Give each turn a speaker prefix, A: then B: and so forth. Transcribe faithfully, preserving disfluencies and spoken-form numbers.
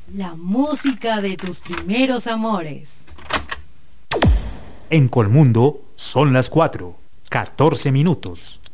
A: La música de tus primeros amores.
B: En Colmundo son las cuatro, catorce minutos.